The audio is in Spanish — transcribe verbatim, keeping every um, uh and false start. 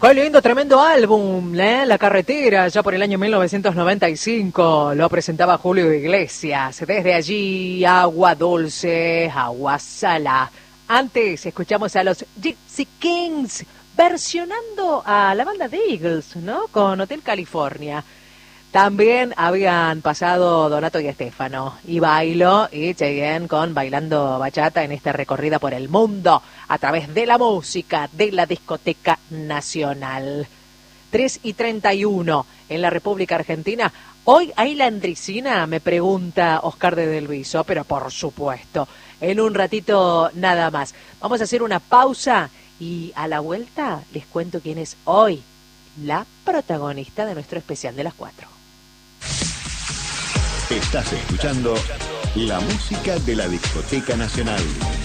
Qué lindo, tremendo álbum, ¿eh? La Carretera, ya por el año mil novecientos noventa y cinco, lo presentaba Julio Iglesias. Desde allí, Agua Dulce, Agua Salá. Antes escuchamos a los Gypsy Kings versionando a la banda de Eagles, ¿no? Con Hotel California. También habían pasado Donato y Estefano, y Bailo y Cheyenne con Bailando Bachata en esta recorrida por el mundo a través de la música de la discoteca nacional. tres y treinta y uno en la República Argentina. ¿Hoy hay landricina? Me pregunta Oscar de Del Viso, pero por supuesto, en un ratito nada más. Vamos a hacer una pausa y a la vuelta les cuento quién es hoy la protagonista de nuestro especial de las cuatro. Estás escuchando la música de la Discoteca Nacional.